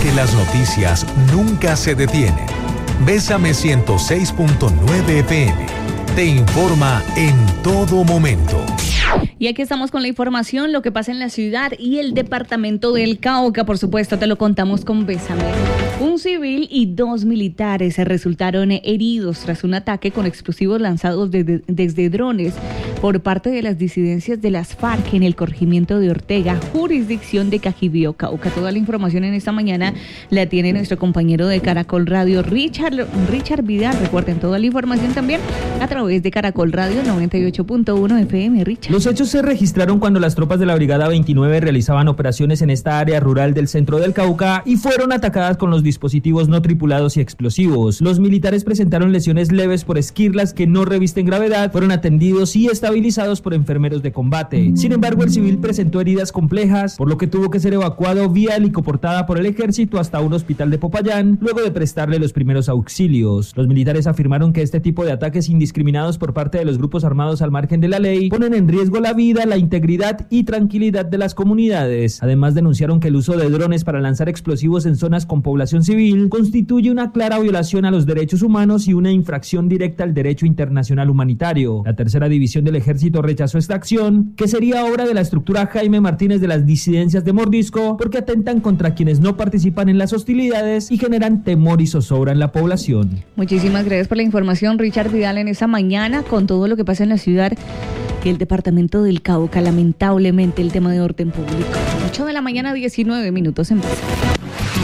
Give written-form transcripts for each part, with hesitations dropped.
porque las noticias nunca se detienen. Bésame 106.9 FM. Te informa en todo momento. Y aquí estamos con la información, lo que pasa en la ciudad y el departamento del Cauca, por supuesto, te lo contamos con Bésame. Un civil y 2 militares resultaron heridos tras un ataque con explosivos lanzados desde drones por parte de las disidencias de las FARC en el corregimiento de Ortega, jurisdicción de Cajibío, Cauca. Toda la información en esta mañana la tiene nuestro compañero de Caracol Radio, Richard Vidal. Recuerden toda la información también a través de Caracol Radio 98.1 FM. Richard. Los hechos se registraron cuando las tropas de la Brigada 29 realizaban operaciones en esta área rural del centro del Cauca y fueron atacadas con los dispositivos no tripulados y explosivos. Los militares presentaron lesiones leves por esquirlas que no revisten gravedad, fueron atendidos y estabilizados por enfermeros de combate. Sin embargo, el civil presentó heridas complejas, por lo que tuvo que ser evacuado vía helicoportada por el ejército hasta un hospital de Popayán, luego de prestarle los primeros auxilios. Los militares afirmaron que este tipo de ataques indiscriminados por parte de los grupos armados al margen de la ley ponen en riesgo la vida, la integridad y tranquilidad de las comunidades. Además, denunciaron que el uso de drones para lanzar explosivos en zonas con población civil constituye una clara violación a los derechos humanos y una infracción directa al derecho internacional humanitario. La tercera división del ejército rechazó esta acción, que sería obra de la estructura Jaime Martínez de las disidencias de Mordisco, porque atentan contra quienes no participan en las hostilidades y generan temor y zozobra en la población. Muchísimas gracias por la información, Richard Vidal, en esa mañana con todo lo que pasa en la ciudad y el departamento del Cauca. Lamentablemente el tema de orden público. 8 de la mañana, 19 minutos en Bésame.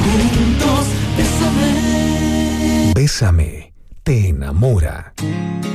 Bésame te enamora.